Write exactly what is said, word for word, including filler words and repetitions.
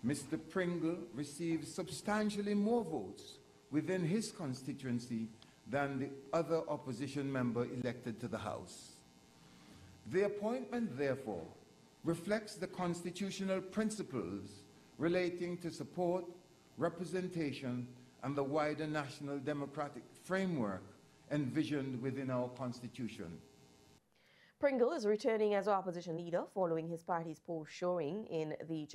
Mister Pringle received substantially more votes within his constituency than the other opposition member elected to the House. The appointment, therefore, reflects the constitutional principles relating to support, representation, and the wider national democratic framework envisioned within our Constitution. Pringle is returning as opposition leader following his party's poll showing in the